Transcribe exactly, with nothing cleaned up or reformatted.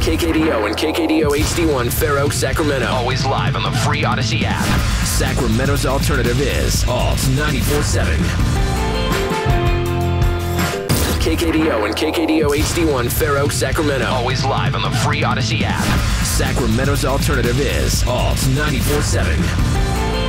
K K D O and K K D O H D one Fair Oaks, Sacramento. Always live on the free Odyssey app. Sacramento's alternative is Alt ninety-four seven. K K D O and K K D O H D one Fair Oaks, Sacramento. Always live on the free Odyssey app. Sacramento's alternative is Alt ninety-four seven.